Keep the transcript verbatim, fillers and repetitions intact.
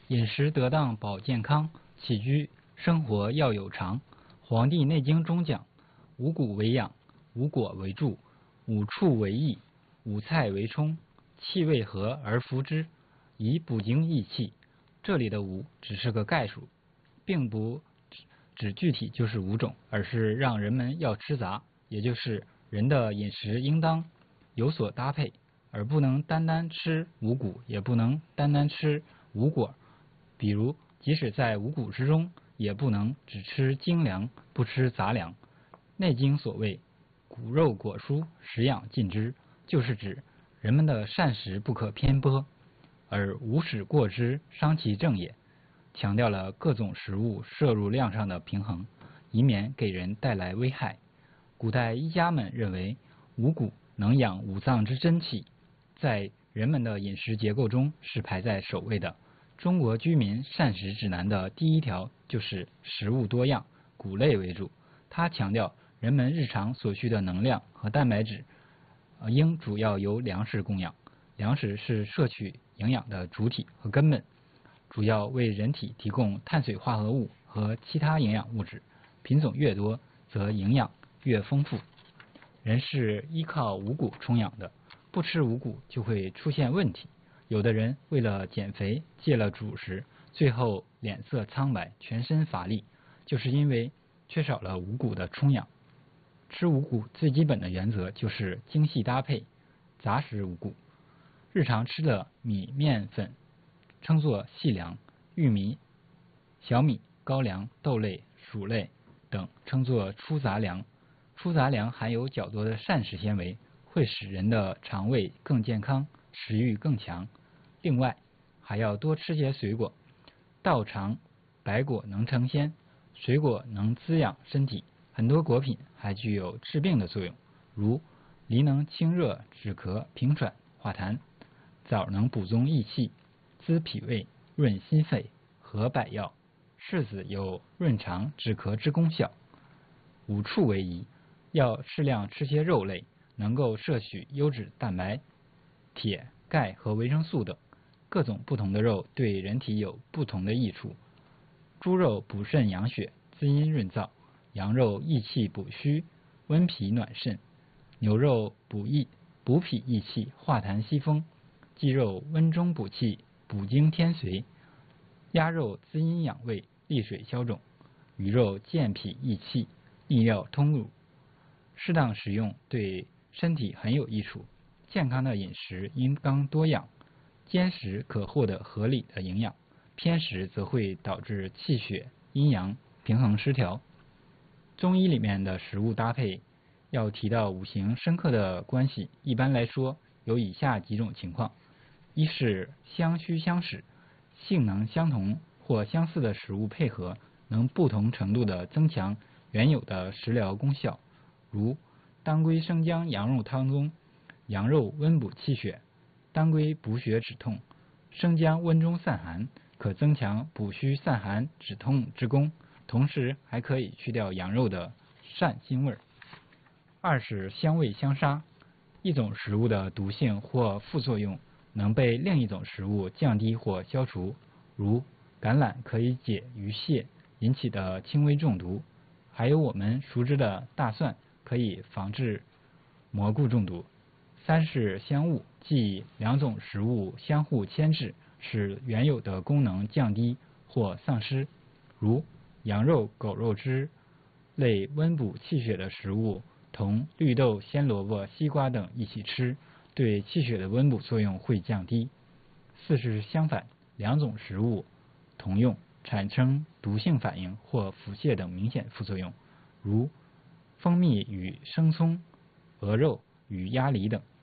饮食得当保健康，起居生活要有常。《黄帝内经》中讲：五谷为养，五果为助，五畜为益，五菜为充，气味和而服之，以补精益气。这里的五只是个概数，并不指具体就是五种，而是让人们要吃杂，也就是人的饮食应当有所搭配，而不能单单吃五谷，也不能单单吃五果。比如，即使在五谷之中，也不能只吃精粮，不吃杂粮。内经所谓谷肉果蔬，食养尽之，就是指人们的膳食不可偏颇，而无使过之，伤其正也。强调了各种食物摄入量上的平衡，以免给人带来危害。古代医家们认为五谷能养五脏之真气，在人们的饮食结构中是排在首位的。中国居民膳食指南的第一条就是食物多样，谷类为主。它强调人们日常所需的能量和蛋白质，呃，应主要由粮食供养。粮食是摄取营养的主体和根本，主要为人体提供碳水化合物和其他营养物质，品种越多，则营养越丰富。人是依靠五谷充养的，不吃五谷就会出现问题。有的人为了减肥戒了主食，最后脸色苍白，全身乏力，就是因为缺少了五谷的充养。吃五谷最基本的原则就是精细搭配，杂食五谷。日常吃的米、面粉称作细粮，玉米、小米、高粱、豆类、薯类等称作粗杂粮。粗杂粮含有较多的膳食纤维，会使人的肠胃更健康，食欲更强。另外，还要多吃些水果。道常百果能成仙，水果能滋养身体，很多果品还具有治病的作用，如梨能清热止咳平喘化痰，枣能补中益气滋脾胃润心肺和百药，柿子有润肠止咳之功效。五畜为宜，要适量吃些肉类，能够摄取优质蛋白、铁、钙和维生素等。各种不同的肉对人体有不同的益处。猪肉补肾养血，滋阴润燥；羊肉益气补虚，温脾暖肾；牛肉补益补脾益气，化痰息风；鸡肉温中补气，补精添髓；鸭肉滋阴养胃，利水消肿；鱼肉健脾益气，利尿通乳。适当食用对身体很有益处。健康的饮食应当多样，兼食可获得合理的营养，偏食则会导致气血阴阳平衡失调。中医里面的食物搭配要提到五行深刻的关系，一般来说有以下几种情况：一是相虚相使，性能相同或相似的食物配合，能不同程度的增强原有的食疗功效。如当归生姜羊肉汤中，羊肉温补气血，当归补血止痛，生姜温中散寒，可增强补虚散寒止痛之功，同时还可以去掉羊肉的膻腥味。二是香味相杀，一种食物的毒性或副作用能被另一种食物降低或消除，如橄榄可以解鱼蟹引起的轻微中毒，还有我们熟知的大蒜可以防治蘑菇中毒。三是相误，即两种食物相互牵制，使原有的功能降低或丧失。如羊肉、狗肉之类温补气血的食物，同绿豆、鲜萝卜、西瓜等一起吃，对气血的温补作用会降低。四是相反，两种食物同用，产生毒性反应或腹泻等明显副作用，如蜂蜜与生葱、鹅肉与鸭梨等。